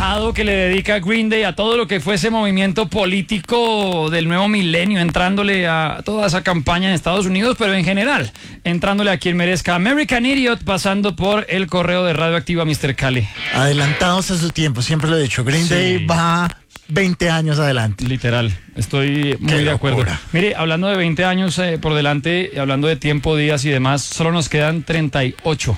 relajado que le dedica Green Day a todo lo que fue ese movimiento político del nuevo milenio, entrándole a toda esa campaña en Estados Unidos, pero en general, entrándole a quien merezca. American Idiot, pasando por el correo de Radioactiva, Mr. Cali. Adelantados a su tiempo, siempre lo he dicho. Green Day va 20 años adelante. Literal, estoy muy de acuerdo. Mire, hablando de 20 años por delante, hablando de tiempo, días y demás, solo nos quedan 38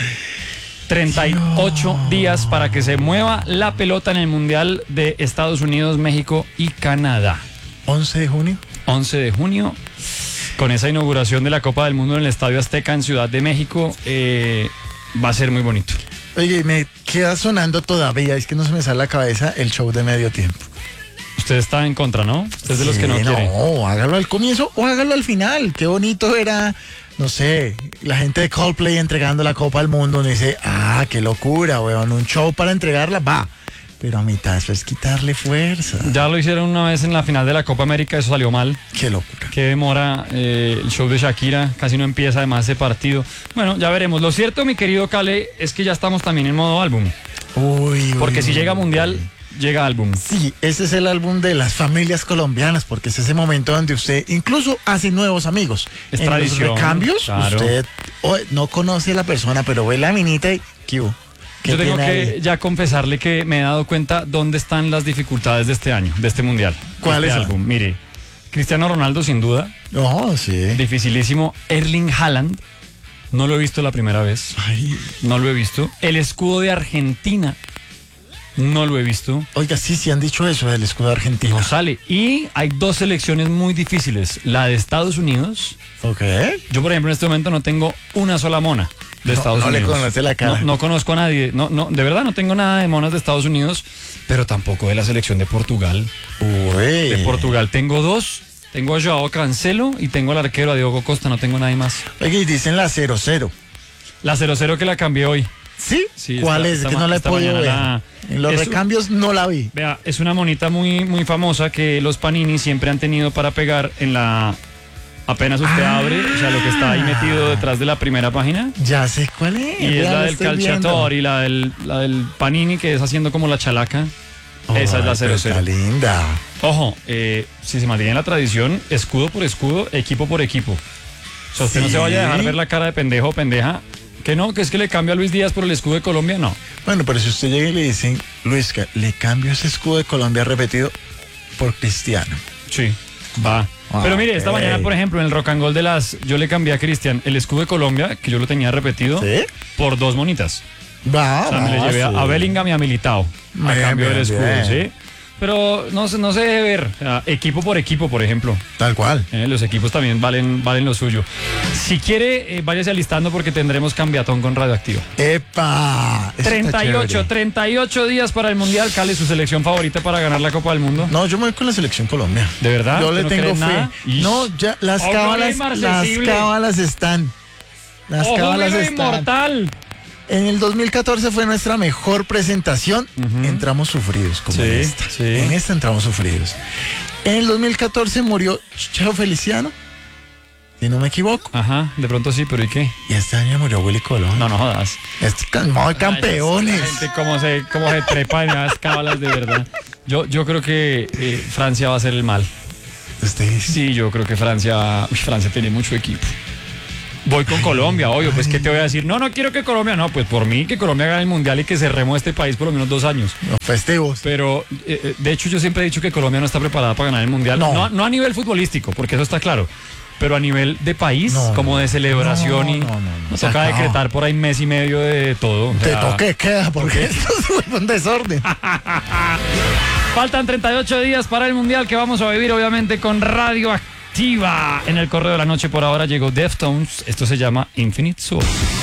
días para que se mueva la pelota en el Mundial de Estados Unidos, México y Canadá. 11 de junio. 11 de junio, con esa inauguración de la Copa del Mundo en el Estadio Azteca en Ciudad de México, va a ser muy bonito. Oye, me queda sonando todavía, es que no se me sale a la cabeza el show de medio tiempo. Usted está en contra, ¿no? Usted es de los que no quiere. No, hágalo al comienzo o hágalo al final. Qué bonito era, no sé, la gente de Coldplay entregando la Copa del Mundo. Uno dice, qué locura, weón, un show para entregarla, va. Pero a mitad eso es quitarle fuerza. Ya lo hicieron una vez en la final de la Copa América, eso salió mal. Qué locura. Qué demora el show de Shakira, casi no empieza además ese partido. Bueno, ya veremos. Lo cierto, mi querido Cale, es que ya estamos también en modo álbum. Porque si llega Mundial, llega álbum. Sí, ese es el álbum de las familias colombianas, porque es ese momento donde usted incluso hace nuevos amigos. Es en tradición. Los recambios, claro. Usted no conoce a la persona, pero ve la minita y ¿qué hubo? Yo tengo que ya confesarle que me he dado cuenta dónde están las dificultades de este año, de este Mundial. ¿Cuál es? Álbum? Mire, Cristiano Ronaldo sin duda. Sí. Dificilísimo. Erling Haaland, no lo he visto la primera vez. No lo he visto. El escudo de Argentina, no lo he visto. Oiga, sí han dicho eso del escudo de Argentina. No sale. Y hay dos selecciones muy difíciles. La de Estados Unidos. Ok. Yo, por ejemplo, en este momento no tengo una sola mona de Estados Unidos. No le conoce la cara. No conozco a nadie. No, de verdad no tengo nada de monas de Estados Unidos, pero tampoco de la selección de Portugal. Uy. De Portugal tengo dos. Tengo a Joao Cancelo y tengo al arquero a Diogo Costa. No tengo nadie más. Oye, y dicen la 0-0. La 0-0 que la cambié hoy. ¿Sí? ¿Cuál es? Que no la he podido ver. En los recambios no la vi. Vea, es una monita muy, muy famosa que los Panini siempre han tenido para pegar en la... Apenas usted abre, o sea, lo que está ahí metido detrás de la primera página. Ya sé cuál es. Y es la del Calciatore y la del Panini, que es haciendo como la chalaca. Esa es la 0-0. Está linda. Ojo, si se mantiene la tradición, escudo por escudo, equipo por equipo. O sea, usted no se vaya a dejar ver la cara de pendejo o pendeja. Que no, que es que le cambio a Luis Díaz por el escudo de Colombia, no. Bueno, pero si usted llega y le dicen, Luis, le cambio ese escudo de Colombia repetido por Cristiano. Sí, va. Pero mire, esta mañana, por ejemplo, en el Rock and Roll yo le cambié a Cristian el escudo de Colombia, que yo lo tenía repetido, por dos monitas. O sea, me le llevé a Bellingham y a Militao a cambio del escudo, ¿sí? Pero no se debe ver, equipo por equipo, por ejemplo. Tal cual. Los equipos también valen lo suyo. Si quiere, váyase alistando porque tendremos cambiatón con Radioactiva. ¡Epa! 38 días para el Mundial. Cale, ¿su selección favorita para ganar la Copa del Mundo? No, yo me voy con la selección Colombia. ¿De verdad? Yo le tengo fe. No, ya las cábalas están. Las cábalas están. Inmortal. En el 2014 fue nuestra mejor presentación. Entramos sufridos como en esta. Sí. En esta entramos sufridos. En el 2014 murió Cheo Feliciano, si no me equivoco. Ajá, de pronto sí, pero ¿y qué? Y este año murió Willy Colón. No jodas. Campeones. La gente cómo se trepa en las cábalas, de verdad. Yo creo que Francia va a ser el mal. ¿Usted dice? Sí, yo creo que Francia tiene mucho equipo. Voy con Colombia, obvio, pues ¿qué te voy a decir? No quiero que Colombia, no, pues por mí que Colombia gane el Mundial y que cerremos este país por lo menos 2 años. Los festivos. Pero, de hecho, yo siempre he dicho que Colombia no está preparada para ganar el Mundial. No a nivel futbolístico, porque eso está claro, pero a nivel de país, como de celebración nos toca decretar por ahí mes y medio de todo. Te toque queda, porque esto es un desorden. Faltan 38 días para el Mundial que vamos a vivir, obviamente, con Radioactiva. En el correo de la noche por ahora llegó Deftones. Esto se llama Infinite Soul.